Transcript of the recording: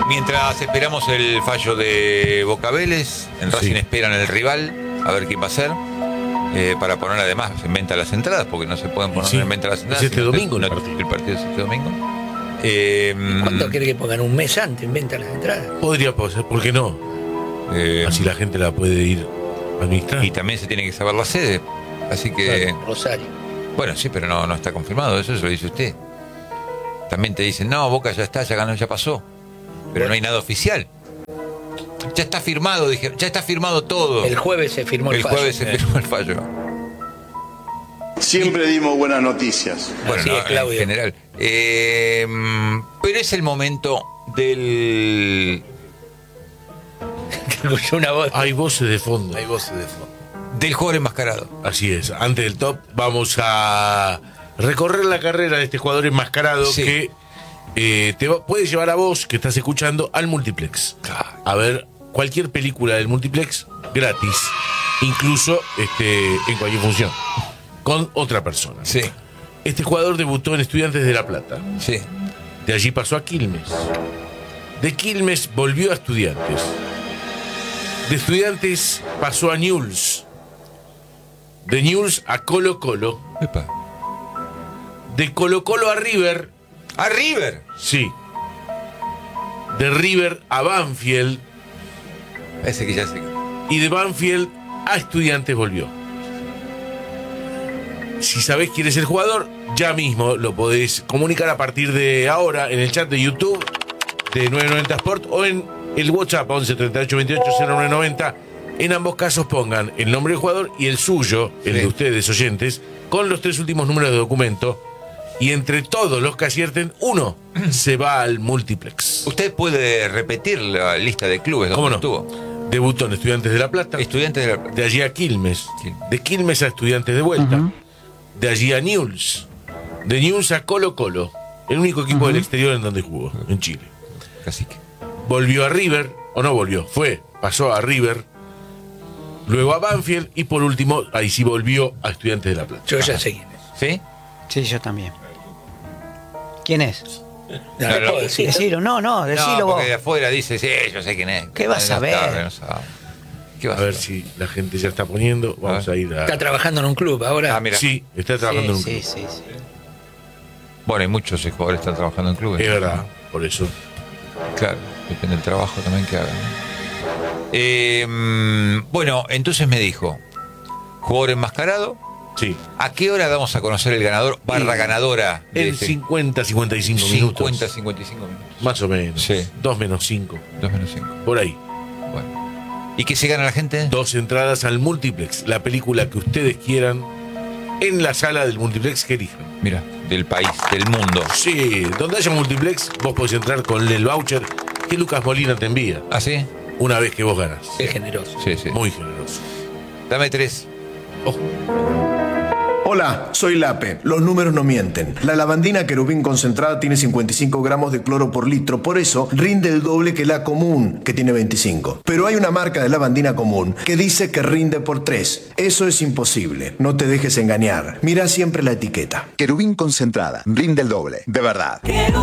mientras esperamos el fallo de Boca Vélez, en Racing esperan el rival, a ver quién va a ser, para poner además en venta las entradas, porque no se pueden poner en venta las entradas. Es este domingo el partido es este domingo. ¿Cuánto quiere que pongan? ¿Un mes antes en venta las entradas? Podría ser, ¿por qué no? Así la gente la puede ir a administrar. Y también se tiene que saber la sede, así que... Rosario. Bueno, sí, pero no está confirmado, eso se lo dice usted. También te dicen, no, Boca ya está, ya ganó, ya pasó. Pero no hay nada oficial. Ya está firmado, dije, ya está firmado todo. El jueves se firmó el fallo. El jueves se firmó el fallo. Siempre dimos buenas noticias. Bueno, Así es, Claudio. en general. Pero es el momento del... Una voz. Hay voces de fondo. del jugador enmascarado. Así es. Antes del top vamos a recorrer la carrera de este jugador enmascarado que puede llevar a vos, que estás escuchando, al multiplex. A ver cualquier película del multiplex gratis, incluso en cualquier función, con otra persona. Sí. Este jugador debutó en Estudiantes de La Plata. Sí. De allí pasó a Quilmes. De Quilmes volvió a Estudiantes. De Estudiantes pasó a Newell's. De Newell's a Colo Colo. Epa. De Colo Colo a River. ¿A River? Sí. De River a Banfield. Ese que ya sé. Y de Banfield a Estudiantes volvió. Si sabés quién es el jugador, ya mismo lo podés comunicar a partir de ahora en el chat de YouTube de 990 Sport o en el WhatsApp 11 38 28 0990. En ambos casos pongan el nombre del jugador y el suyo, el de ustedes oyentes, con los 3 últimos números de documento. Y entre todos los que acierten, uno se va al multiplex. ¿Usted puede repetir la lista de clubes donde estuvo? Debutó en Estudiantes de La Plata. Estudiantes de La Plata. De allí a Quilmes. De Quilmes a Estudiantes de vuelta. De allí a Newell's. De Newell's a Colo Colo. El único equipo del exterior en donde jugó, en Chile. Cacique. Volvió a River, o no volvió, pasó a River. Luego a Banfield y por último, ahí sí volvió a Estudiantes de La Plata. Yo ya sé quién es. ¿Sí? Sí, yo también. ¿Quién es? No, Decilo, decilo vos. Porque de afuera dice, sí, yo sé quién es. ¿Qué vas a ver? ¿Qué vas a ver si la gente ya está poniendo. Vamos a ir a... Está trabajando en un club ahora. Mira. Sí, está trabajando en un club. Sí. Bueno, hay muchos jugadores que están trabajando en clubes. Es verdad, por eso. Claro, depende del trabajo también que hagan. Bueno, entonces me dijo, jugador enmascarado. Sí. ¿A qué hora damos a conocer el ganador ganadora? En 50, 55 minutos. 50, 55 minutos. Más o menos. Sí. 2 menos 5. 2 menos 5. Por ahí. Bueno. ¿Y qué se gana la gente? 2 entradas al multiplex. La película que ustedes quieran en la sala del multiplex que elijan. Mira, del país, del mundo. Sí, donde haya multiplex, vos podés entrar con el voucher que Lucas Molina te envía. ¿Ah, sí? Una vez que vos ganas. Es generoso. Sí. Muy generoso. Dame 3. Hola, soy Lape. Los números no mienten. La lavandina querubín concentrada tiene 55 gramos de cloro por litro, por eso rinde el doble que la común, que tiene 25. Pero hay una marca de lavandina común que dice que rinde por 3. Eso es imposible. No te dejes engañar. Mira siempre la etiqueta. Querubín concentrada. Rinde el doble. De verdad.